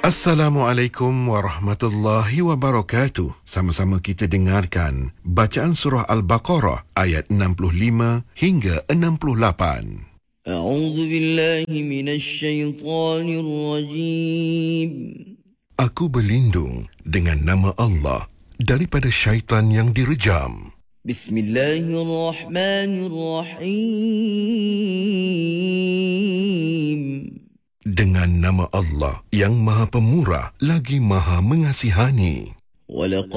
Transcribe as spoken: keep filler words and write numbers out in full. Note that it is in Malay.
Assalamualaikum warahmatullahi wabarakatuh. Sama-sama kita dengarkan bacaan surah Al-Baqarah ayat enam puluh lima hingga enam puluh lapan. A'udzu billahi minasy syaithanir rajim. Aku berlindung dengan nama Allah daripada syaitan yang direjam. Bismillahirrahmanirrahim. Dengan nama Allah yang Maha Pemurah lagi Maha Mengasihani. Walaqad